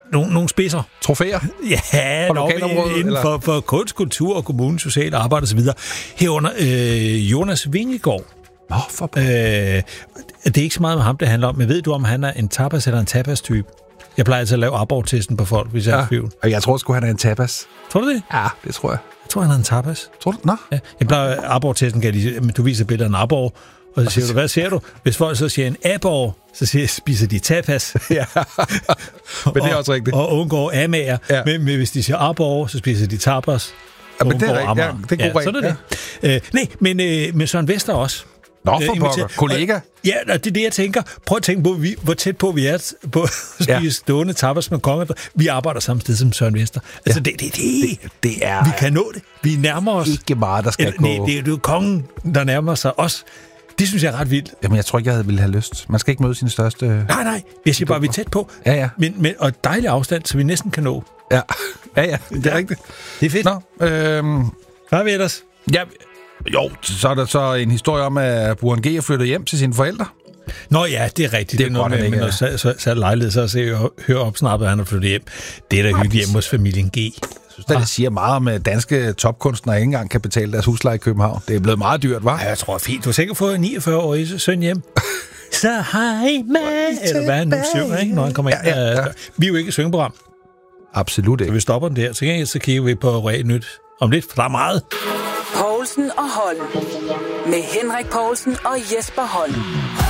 nogle spidser. Trofæer? Ja, inden for kunst, kultur og kommunens sociale arbejde osv. Herunder Jonas Vingegaard. Det er ikke så meget med ham, det handler om, men ved du, om han er en tapas eller en tapas-type? Jeg plejer altid at lave abortesten på folk, hvis jeg er i tvivl. Og jeg tror sgu, han er en tapas. Tror du det? Ja, det tror jeg. Jeg tror, han er en tapas. Tror du? Nå. Ja, jeg plejer abortesten, du viser billeder af en abor, og så siger du, hvad ser du? Hvis folk så siger en abor, så spiser de tapas. Ja, men det er også rigtigt. Og undgår amager. Ja. Men hvis de siger abor, så spiser de tapas. Ja, men det er rigtigt. Ja, det er god sådan er det. Nej, men Søren Vester også. Nå, for pokker. Kollega? Ja, det er det, jeg tænker. Prøv at tænke på, hvor tæt på vi er på at spise stående tapas med kongen. Vi arbejder samme sted som Søren Vester. Altså, det er... Vi kan nå det. Vi nærmer os... Ikke meget, der skal gå... Nej, det er jo kongen, der nærmer sig os. Det synes jeg er ret vildt. Jamen, jeg tror ikke, jeg ville have lyst. Man skal ikke møde sin største... Nej. Jeg siger bare, vi er tæt på. Ja. Men og et dejlig afstand, så vi næsten kan nå. Ja, det er rigtigt. Det er fedt. Nå, hvad er vi ellers? Ja, jo, så er der så en historie om, at Burhan G. er flyttet hjem til sine forældre. Nå ja, det er rigtigt. Det er noget med, når så lejlighed, så hører opsnappet, at han er flyttet hjem. Det er da hyggeligt hjemme hos familien G. Det siger meget om, at danske topkunstnere ikke engang kan betale deres husleje i København. Det er blevet meget dyrt, hva'? Ja, jeg tror fint. Du har sikkert fået 49-årig søn hjem. Så hej med, eller hvad han nu synger, ikke? Når han kommer ind. Ja. Vi er jo ikke et syngeprogram. Absolut ikke. Så vi stopper den der. Så kigger vi på Real Nyt om lidt, for der er meget. Poulsen og Holm. Med Henrik Poulsen og Jesper Holm.